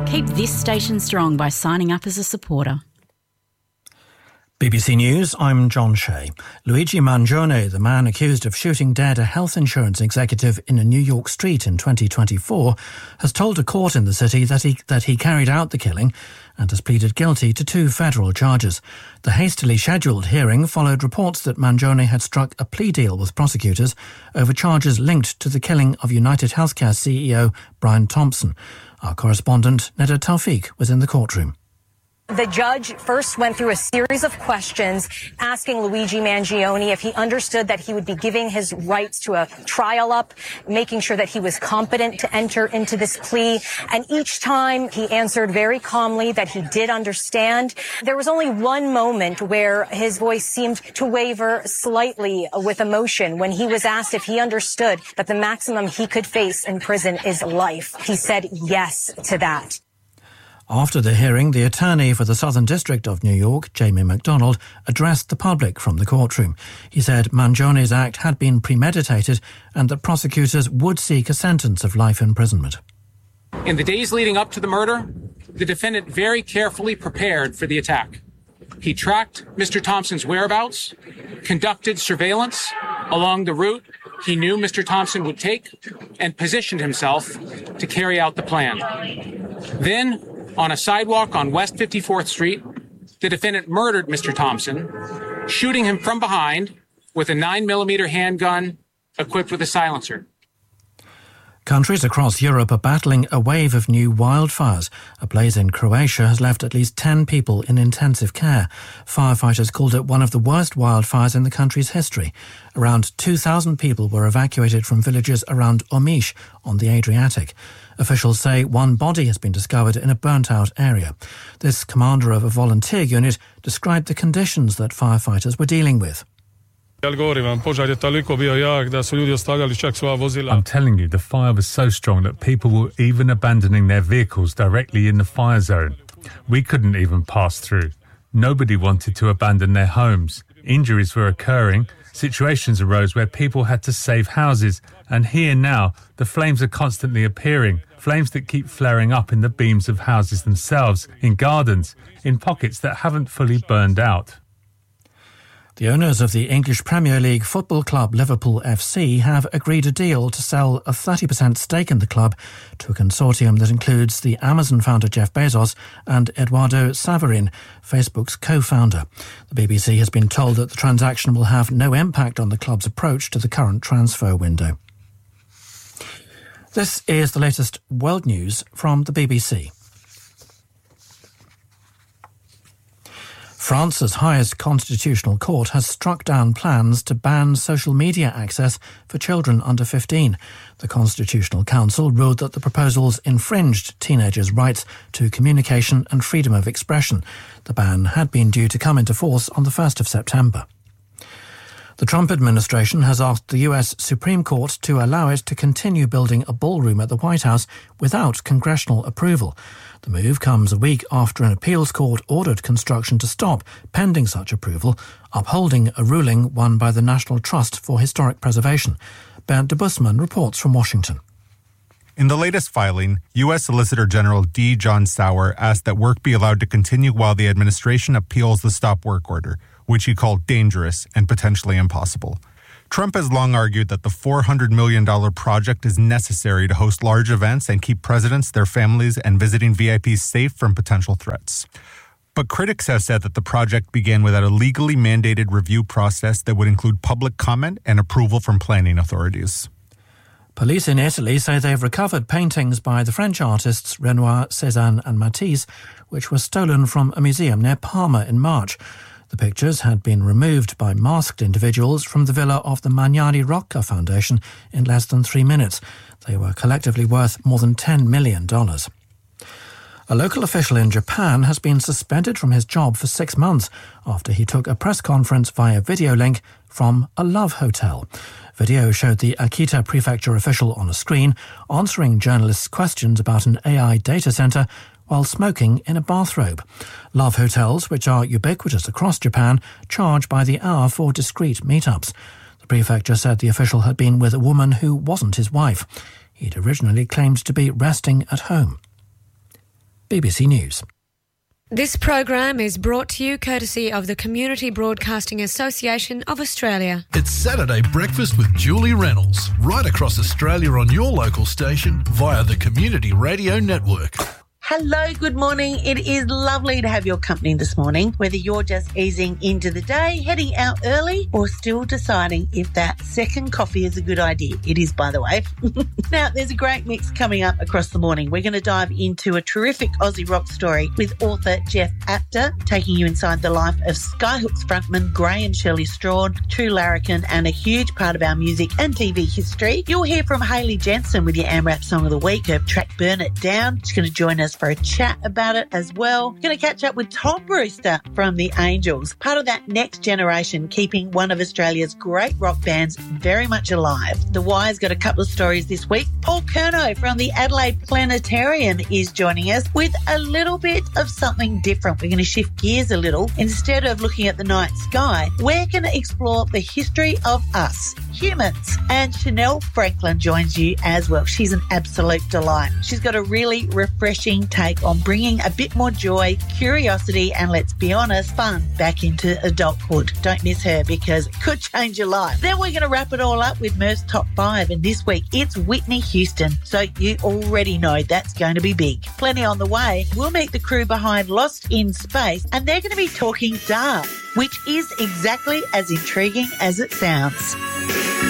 Keep this station strong by signing up as a supporter. BBC News, I'm John Shea. Luigi Mangione, the man accused of shooting dead a health insurance executive in a New York street in 2024, has told a court in the city that he carried out the killing and has pleaded guilty to 2 federal charges. The hastily scheduled hearing followed reports that Mangione had struck a plea deal with prosecutors over charges linked to the killing of United Healthcare CEO Brian Thompson. Our correspondent Neda Tawfiq was in the courtroom. The judge first went through a series of questions asking Luigi Mangione if he understood that he would be giving his rights to a trial up, making sure that he was competent to enter into this plea. And each time he answered very calmly that he did understand. There was only one moment where his voice seemed to waver slightly with emotion when he was asked if he understood that the maximum he could face in prison is life. He said yes to that. After the hearing, the attorney for the Southern District of New York, Jamie McDonald, addressed the public from the courtroom. He said Mangione's act had been premeditated and that prosecutors would seek a sentence of life imprisonment. In the days leading up to the murder, the defendant very carefully prepared for the attack. He tracked Mr. Thompson's whereabouts, conducted surveillance along the route he knew Mr. Thompson would take, and positioned himself to carry out the plan. Then, on a sidewalk on West 54th Street, the defendant murdered Mr. Thompson, shooting him from behind with a 9mm handgun equipped with a silencer. Countries across Europe are battling a wave of new wildfires. A blaze in Croatia has left at least 10 people in intensive care. Firefighters called it one of the worst wildfires in the country's history. Around 2,000 people were evacuated from villages around Omiš on the Adriatic. Officials say one body has been discovered in a burnt-out area. This commander of a volunteer unit described the conditions that firefighters were dealing with. I'm telling you, the fire was so strong that people were even abandoning their vehicles directly in the fire zone. We couldn't even pass through. Nobody wanted to abandon their homes. Injuries were occurring. Situations arose where people had to save houses. And here now, the flames are constantly appearing. Flames that keep flaring up in the beams of houses themselves, in gardens, in pockets that haven't fully burned out. The owners of the English Premier League football club Liverpool FC have agreed a deal to sell a 30% stake in the club to a consortium that includes the Amazon founder Jeff Bezos and Eduardo Saverin, Facebook's co-founder. The BBC has been told that the transaction will have no impact on the club's approach to the current transfer window. This is the latest world news from the BBC. France's highest constitutional court has struck down plans to ban social media access for children under 15. The Constitutional Council ruled that the proposals infringed teenagers' rights to communication and freedom of expression. The ban had been due to come into force on the 1st of September. The Trump administration has asked the US Supreme Court to allow it to continue building a ballroom at the White House without congressional approval. The move comes a week after an appeals court ordered construction to stop pending such approval, upholding a ruling won by the National Trust for Historic Preservation. Bernd de Busman reports from Washington. In the latest filing, U.S. Solicitor General D. John Sauer asked that work be allowed to continue while the administration appeals the stop work order, which he called dangerous and potentially impossible. Trump has long argued that the $400 million project is necessary to host large events and keep presidents, their families, and visiting VIPs safe from potential threats. But critics have said that the project began without a legally mandated review process that would include public comment and approval from planning authorities. Police in Italy say they've recovered paintings by the French artists Renoir, Cézanne and Matisse, which were stolen from a museum near Parma in March. The pictures had been removed by masked individuals from the villa of the Magnani Rocca Foundation in less than 3 minutes. They were collectively worth more than $10 million. A local official in Japan has been suspended from his job for 6 months after he took a press conference via video link from a love hotel. Video showed the Akita prefecture official on a screen answering journalists' questions about an AI data centre while smoking in a bathrobe. Love hotels, which are ubiquitous across Japan, charge by the hour for discreet meetups. The prefecture said the official had been with a woman who wasn't his wife. He'd originally claimed to be resting at home. BBC News. This program is brought to you courtesy of the Community Broadcasting Association of Australia. It's Saturday Breakfast with Julie Reynolds, right across Australia on your local station via the Community Radio Network. Hello, good morning. It is lovely to have your company this morning, whether you're just easing into the day, heading out early, or still deciding if that second coffee is a good idea. It is, by the way. Now, there's a great mix coming up across the morning. We're going to dive into a terrific Aussie rock story with author Jeff Apter, taking you inside the life of Skyhooks frontman Graham Shelley Strawn, true larrikin and a huge part of our music and TV history. You'll hear from Hayley Jensen with your AMRAP Song of the Week, her track Burn It Down. She's going to join us for a chat about it as well. Going to catch up with Tom Brewster from the Angels, part of that next generation keeping one of Australia's great rock bands very much alive. The Wire's got a couple of stories this week. Paul Curnow from the Adelaide Planetarium is joining us with a little bit of something different. We're going to shift gears a little. Instead of looking at the night sky, we're going to explore the history of us, humans. And Chanel Franklin joins you as well. She's an absolute delight. She's got a really refreshing take on bringing a bit more joy, curiosity, and let's be honest, fun back into adulthood. Don't miss her because it could change your life. Then we're going to wrap it all up with Murph's Top 5, and this week it's Whitney Houston, so you already know that's going to be big. Plenty on the way. We'll meet the crew behind Lost in Space, and they're going to be talking Dark, which is exactly as intriguing as it sounds.